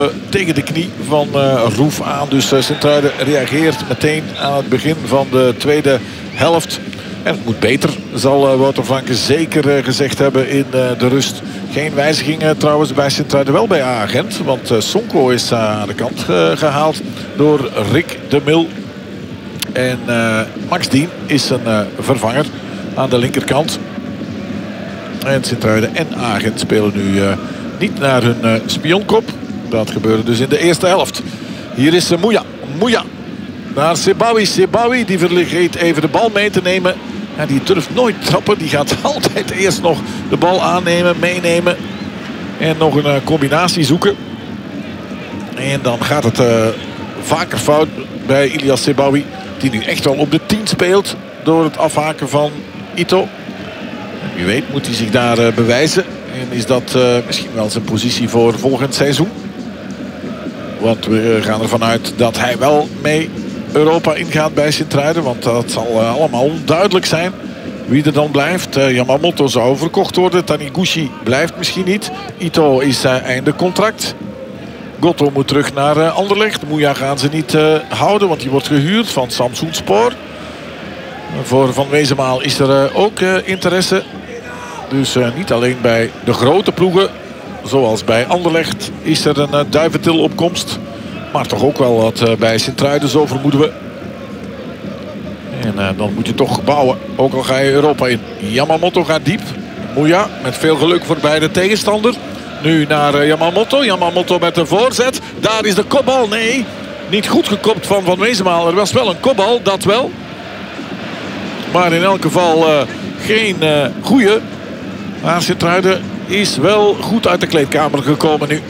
tegen de knie van Roef aan. Dus Sint-Truiden reageert meteen aan het begin van de tweede helft. En het moet beter, zal Wouter Franke zeker gezegd hebben in de rust. Geen wijzigingen trouwens bij Sint-Truiden, wel bij A-agent. Want Sonko is aan de kant gehaald door Rick de Mil. En Max Dien is een vervanger aan de linkerkant. En Sint-Truiden en A-agent spelen nu niet naar hun spionkop. Dat gebeurde dus in de eerste helft. Hier is Mouya. Naar Sebawi. Sebawi die vergeet even de bal mee te nemen. En die durft nooit trappen. Die gaat altijd eerst nog de bal aannemen, meenemen. En nog een combinatie zoeken. En dan gaat het vaker fout bij Ilias Sebawi. Die nu echt al op de 10 speelt. Door het afhaken van Ito. En wie weet moet hij zich daar bewijzen. En is dat misschien wel zijn positie voor volgend seizoen. Want we gaan ervan uit dat hij wel mee Europa ingaat bij Sint-Truiden. Want dat zal allemaal onduidelijk zijn wie er dan blijft. Yamamoto zou verkocht worden. Taniguchi blijft misschien niet. Ito is einde contract. Gotto moet terug naar Anderlecht. Mouya gaan ze niet houden, want die wordt gehuurd van Samsunspor. Voor Van Wezenmaal is er ook interesse. Dus niet alleen bij de grote ploegen, zoals bij Anderlecht, is er een duiventil-opkomst. Maar toch ook wel wat bij Sint-Truiden, zo vermoeden we. En dan moet je toch bouwen, ook al ga je Europa in. Yamamoto gaat diep. Mouya met veel geluk voor beide tegenstander. Nu naar Yamamoto. Yamamoto met de voorzet. Daar is de kopbal. Nee, niet goed gekopt van Van Wezenmaal. Er was wel een kopbal, dat wel. Maar in elk geval geen goede. Maar Sint-Truiden is wel goed uit de kleedkamer gekomen nu.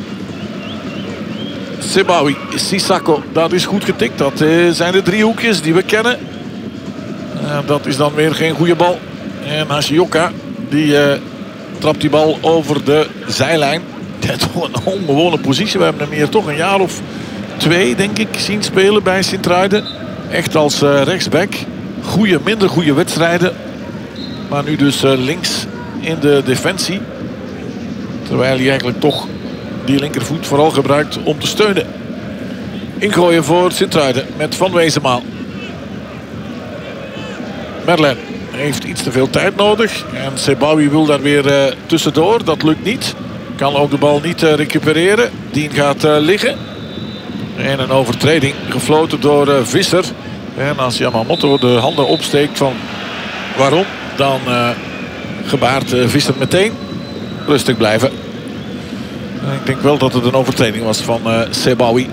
Sebawi, Sissako, dat is goed getikt. Dat zijn de driehoekjes die we kennen. Dat is dan weer geen goede bal. En Hashioka, die trapt die bal over de zijlijn. Dat is toch een ongewone positie. We hebben hem hier toch een jaar of 2, denk ik, zien spelen bij Sint-Truiden. Echt als rechtsback. Minder goede wedstrijden. Maar nu dus links in de defensie. Terwijl hij eigenlijk toch die linkervoet vooral gebruikt om te steunen. Ingooien voor Sint-Truiden met Van Wezenmaal. Merlin heeft iets te veel tijd nodig. En Sebawi wil daar weer tussendoor. Dat lukt niet. Kan ook de bal niet recupereren. Dien gaat liggen. En een overtreding gefloten door Visser. En als Yamamoto de handen opsteekt van waarom, dan gebaart Visser meteen rustig blijven. En ik denk wel dat het een overtreding was van Sebawi.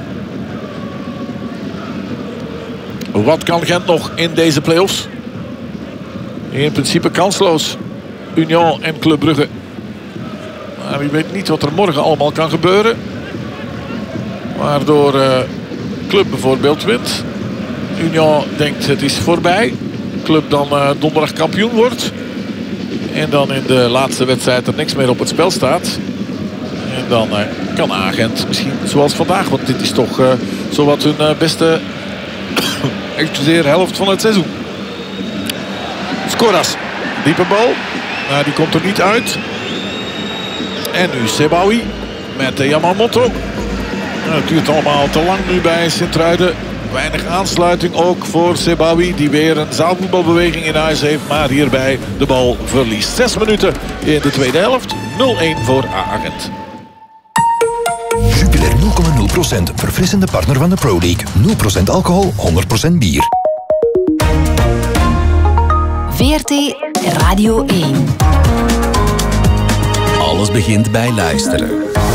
Wat kan Gent nog in deze play-offs? In principe kansloos. Union en Club Brugge. Maar wie weet niet wat er morgen allemaal kan gebeuren. Waardoor Club bijvoorbeeld wint. Union denkt het is voorbij. Club dan donderdag kampioen wordt. En dan in de laatste wedstrijd er niks meer op het spel staat. En dan kan Agent misschien zoals vandaag. Want dit is toch zowat hun beste helft van het seizoen. Skoras. Diepe bal. Maar die komt er niet uit. En nu Sebawi met Yamamoto. Het duurt allemaal te lang nu bij Sint-Truiden. Weinig aansluiting ook voor Sebawi. Die weer een zaalvoetbalbeweging in huis heeft. Maar hierbij de bal verliest. 6 minuten in de tweede helft. 0-1 voor A-agent. Jupiler 0,0%. Verfrissende partner van de Pro League. 0% alcohol, 100% bier. VRT Radio 1. Alles begint bij luisteren.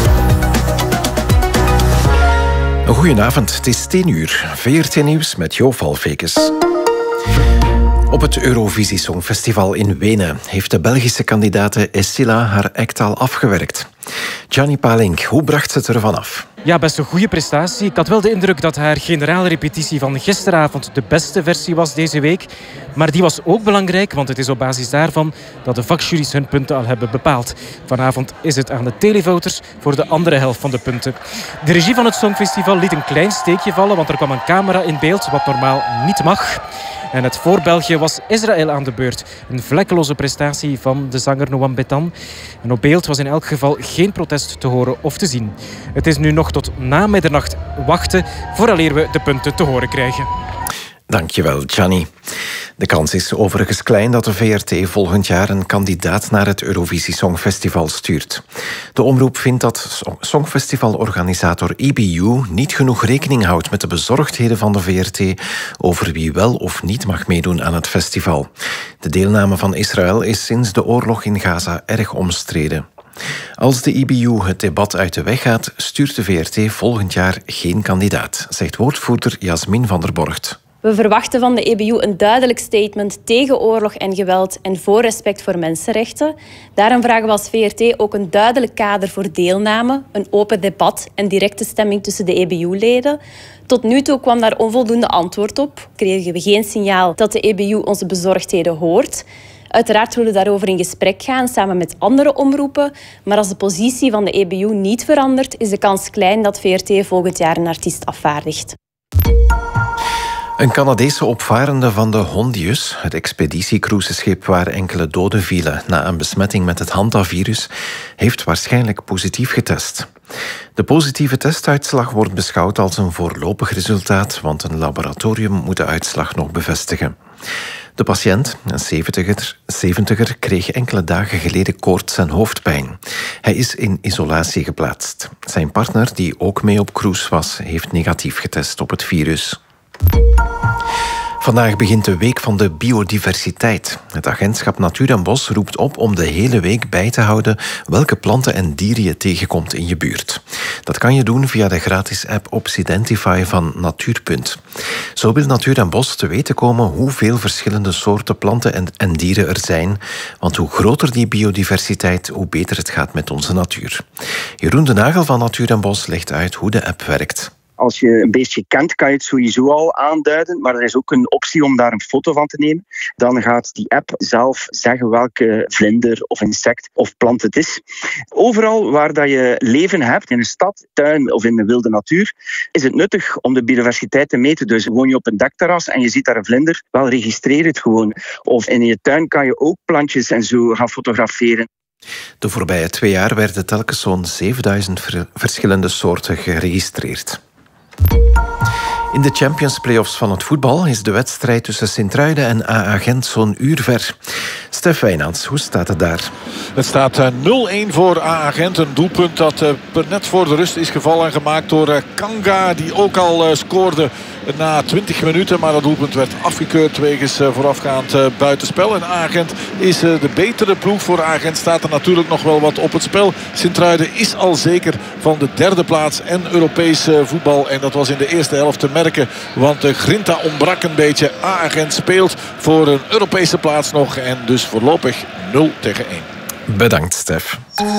Goedenavond, het is 10 uur. VRT Nieuws met Jo Valfekes. Op het Eurovisie Songfestival in Wenen heeft de Belgische kandidate Escilla haar act al afgewerkt. Gianni Palink, hoe bracht ze het ervan af? Ja, best een goede prestatie. Ik had wel de indruk dat haar generale repetitie van gisteravond de beste versie was deze week. Maar die was ook belangrijk, want het is op basis daarvan dat de vakjuries hun punten al hebben bepaald. Vanavond is het aan de televoters voor de andere helft van de punten. De regie van het Songfestival liet een klein steekje vallen, want er kwam een camera in beeld, wat normaal niet mag. En het voor België was Israël aan de beurt. Een vlekkeloze prestatie van de zanger Noam Betan. En op beeld was in elk geval geen protest te horen of te zien. Het is nu nog tot na middernacht wachten vooraleer we de punten te horen krijgen. Dankjewel, Gianni. De kans is overigens klein dat de VRT volgend jaar een kandidaat naar het Eurovisie Songfestival stuurt. De omroep vindt dat Songfestivalorganisator EBU niet genoeg rekening houdt met de bezorgdheden van de VRT over wie wel of niet mag meedoen aan het festival. De deelname van Israël is sinds de oorlog in Gaza erg omstreden. Als de EBU het debat uit de weg gaat, stuurt de VRT volgend jaar geen kandidaat, zegt woordvoerder Jasmin van der Borgt. We verwachten van de EBU een duidelijk statement tegen oorlog en geweld en voor respect voor mensenrechten. Daarom vragen we als VRT ook een duidelijk kader voor deelname, een open debat en directe stemming tussen de EBU-leden. Tot nu toe kwam daar onvoldoende antwoord op. Kregen we geen signaal dat de EBU onze bezorgdheden hoort. Uiteraard zullen we daarover in gesprek gaan, samen met andere omroepen. Maar als de positie van de EBU niet verandert, is de kans klein dat VRT volgend jaar een artiest afvaardigt. Een Canadese opvarende van de Hondius, het expeditiecruiseschip waar enkele doden vielen na een besmetting met het hantavirus, heeft waarschijnlijk positief getest. De positieve testuitslag wordt beschouwd als een voorlopig resultaat, want een laboratorium moet de uitslag nog bevestigen. De patiënt, een 70er, kreeg enkele dagen geleden koorts en hoofdpijn. Hij is in isolatie geplaatst. Zijn partner, die ook mee op cruise was, heeft negatief getest op het virus. Vandaag begint de Week van de Biodiversiteit. Het agentschap Natuur en Bos roept op om de hele week bij te houden welke planten en dieren je tegenkomt in je buurt. Dat kan je doen via de gratis app Obsidentify van Natuurpunt. Zo wil Natuur en Bos te weten komen hoeveel verschillende soorten planten en dieren er zijn. Want hoe groter die biodiversiteit, hoe beter het gaat met onze natuur. Jeroen de Nagel van Natuur en Bos legt uit hoe de app werkt. Als je een beestje kent, kan je het sowieso al aanduiden. Maar er is ook een optie om daar een foto van te nemen. Dan gaat die app zelf zeggen welke vlinder of insect of plant het is. Overal waar dat je leven hebt, in een stad, tuin of in de wilde natuur, is het nuttig om de biodiversiteit te meten. Dus woon je op een dakterras en je ziet daar een vlinder, wel registreer het gewoon. Of in je tuin kan je ook plantjes en zo gaan fotograferen. De voorbije 2 jaar werden telkens zo'n 7000 verschillende soorten geregistreerd. In de Champions Playoffs van het voetbal is de wedstrijd tussen Sint-Truiden en AA Gent zo'n uur ver. Stef Wijnands, hoe staat het daar? Het staat 0-1 voor AA Gent. Een doelpunt dat net voor de rust is gevallen, gemaakt door Kanga, die ook al scoorde na 20 minuten. Maar dat doelpunt werd afgekeurd wegens voorafgaand buitenspel. En AA Gent is de betere ploeg. Voor AA Gent staat er natuurlijk nog wel wat op het spel. Sint-Truiden is al zeker van de 3e plaats en Europees voetbal. En dat was in de eerste helft te merken, want de grinta ontbrak een beetje. AA Gent speelt voor een Europese plaats nog en dus voorlopig 0-1. Bedankt, Stef.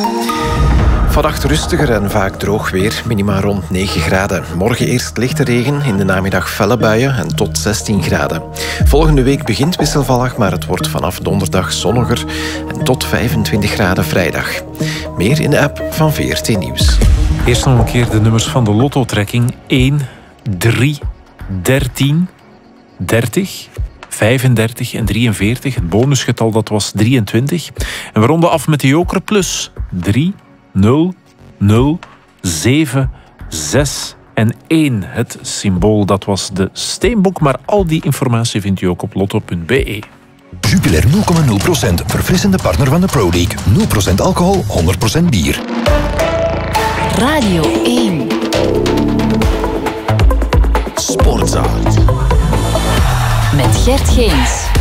Vannacht rustiger en vaak droog weer, minima rond 9 graden. Morgen eerst lichte regen, in de namiddag felle buien en tot 16 graden. Volgende week begint wisselvallig, maar het wordt vanaf donderdag zonniger en tot 25 graden vrijdag. Meer in de app van VRT Nieuws. Eerst nog een keer de nummers van de lotto-trekking. 1, 3, 13, 30... 35 en 43. Het bonusgetal dat was 23. En we ronden af met de Joker Plus. 3, 0, 0, 7, 6 en 1. Het symbool dat was de steenbok. Maar al die informatie vindt u ook op lotto.be. Jupiler 0,0%. Verfrissende partner van de Pro League. 0% alcohol, 100% bier. Radio 1. Sportzaal. Met Gert Geens.